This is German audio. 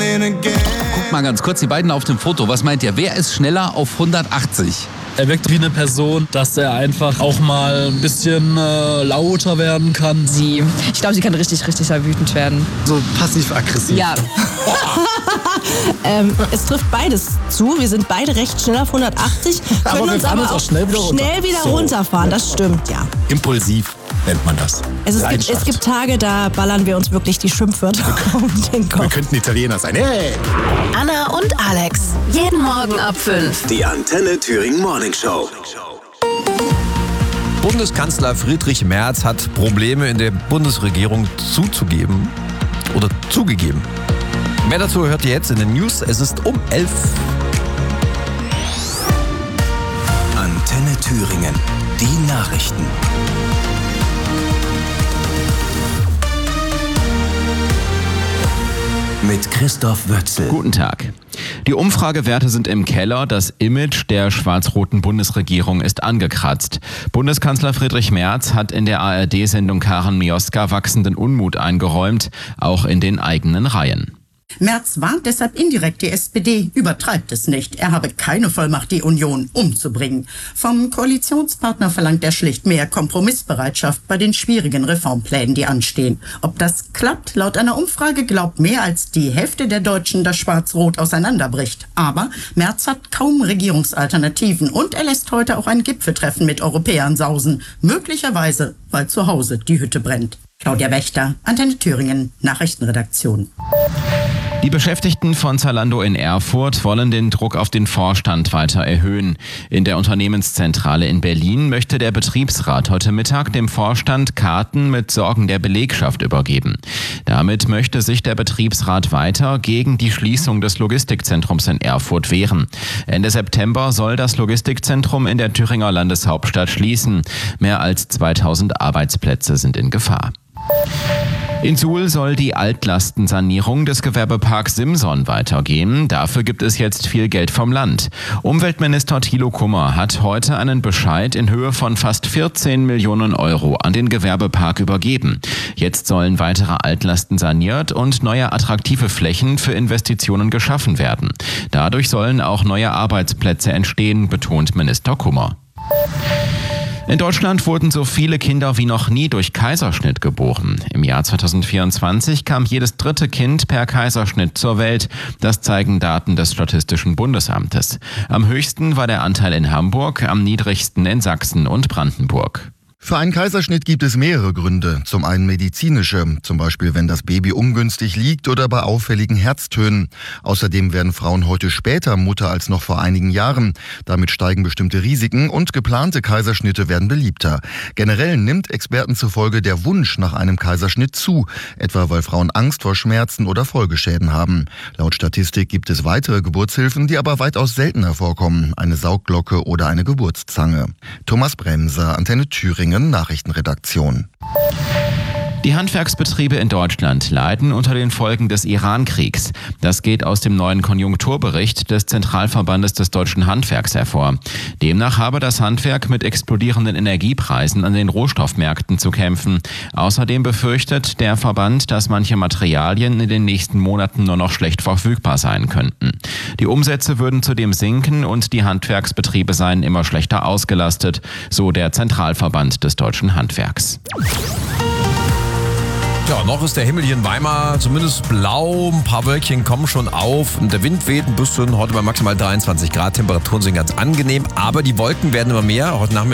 Guck mal ganz kurz, die beiden auf dem Foto. Was meint ihr? Wer ist schneller auf 180? Er wirkt wie eine Person, dass er einfach auch mal ein bisschen lauter werden kann. Sie. Ich glaube, sie kann richtig wütend werden. So passiv-aggressiv. Ja. Es trifft beides zu. Wir sind beide recht schnell auf 180. Aber wir fahren uns auch schnell wieder runter. Runterfahren, das stimmt, ja. Impulsiv nennt man das. Es gibt Tage, da ballern wir uns wirklich die Schimpfwörter um den Kopf. Wir könnten Italiener sein. Hey! Anna und Alex. Jeden Morgen ab 5. Die Antenne Thüringen Morning Show. Bundeskanzler Friedrich Merz hat Probleme in der Bundesregierung zugegeben. Mehr dazu hört ihr jetzt in den News. Es ist um 11. Antenne Thüringen. Die Nachrichten. Mit Christoph Wötzel. Guten Tag. Die Umfragewerte sind im Keller. Das Image der schwarz-roten Bundesregierung ist angekratzt. Bundeskanzler Friedrich Merz hat in der ARD-Sendung Karen Mioska wachsenden Unmut eingeräumt, auch in den eigenen Reihen. Merz warnt deshalb indirekt die SPD, übertreibt es nicht. Er habe keine Vollmacht, die Union umzubringen. Vom Koalitionspartner verlangt er schlicht mehr Kompromissbereitschaft bei den schwierigen Reformplänen, die anstehen. Ob das klappt? Laut einer Umfrage glaubt mehr als die Hälfte der Deutschen, dass Schwarz-Rot auseinanderbricht. Aber Merz hat kaum Regierungsalternativen und er lässt heute auch ein Gipfeltreffen mit Europäern sausen. Möglicherweise, weil zu Hause die Hütte brennt. Claudia Wächter, Antenne Thüringen, Nachrichtenredaktion. Die Beschäftigten von Zalando in Erfurt wollen den Druck auf den Vorstand weiter erhöhen. In der Unternehmenszentrale in Berlin möchte der Betriebsrat heute Mittag dem Vorstand Karten mit Sorgen der Belegschaft übergeben. Damit möchte sich der Betriebsrat weiter gegen die Schließung des Logistikzentrums in Erfurt wehren. Ende September soll das Logistikzentrum in der Thüringer Landeshauptstadt schließen. Mehr als 2000 Arbeitsplätze sind in Gefahr. In Suhl soll die Altlastensanierung des Gewerbeparks Simson weitergehen. Dafür gibt es jetzt viel Geld vom Land. Umweltminister Thilo Kummer hat heute einen Bescheid in Höhe von fast 14 Millionen Euro an den Gewerbepark übergeben. Jetzt sollen weitere Altlasten saniert und neue attraktive Flächen für Investitionen geschaffen werden. Dadurch sollen auch neue Arbeitsplätze entstehen, betont Minister Kummer. In Deutschland wurden so viele Kinder wie noch nie durch Kaiserschnitt geboren. Im Jahr 2024 kam jedes dritte Kind per Kaiserschnitt zur Welt. Das zeigen Daten des Statistischen Bundesamtes. Am höchsten war der Anteil in Hamburg, am niedrigsten in Sachsen und Brandenburg. Für einen Kaiserschnitt gibt es mehrere Gründe. Zum einen medizinische, zum Beispiel wenn das Baby ungünstig liegt oder bei auffälligen Herztönen. Außerdem werden Frauen heute später Mutter als noch vor einigen Jahren. Damit steigen bestimmte Risiken und geplante Kaiserschnitte werden beliebter. Generell nimmt Experten zufolge der Wunsch nach einem Kaiserschnitt zu, etwa weil Frauen Angst vor Schmerzen oder Folgeschäden haben. Laut Statistik gibt es weitere Geburtshilfen, die aber weitaus seltener vorkommen. Eine Saugglocke oder eine Geburtszange. Thomas Bremser, Antenne Thüringen. Nachrichtenredaktion. Die Handwerksbetriebe in Deutschland leiden unter den Folgen des Iran-Kriegs. Das geht aus dem neuen Konjunkturbericht des Zentralverbandes des deutschen Handwerks hervor. Demnach habe das Handwerk mit explodierenden Energiepreisen an den Rohstoffmärkten zu kämpfen. Außerdem befürchtet der Verband, dass manche Materialien in den nächsten Monaten nur noch schlecht verfügbar sein könnten. Die Umsätze würden zudem sinken und die Handwerksbetriebe seien immer schlechter ausgelastet, so der Zentralverband des deutschen Handwerks. Ja, noch ist der Himmel hier in Weimar zumindest blau. Ein paar Wölkchen kommen schon auf. Und der Wind weht ein bisschen. Heute bei maximal 23 Grad. Temperaturen sind ganz angenehm. Aber die Wolken werden immer mehr. Heute Nachmittag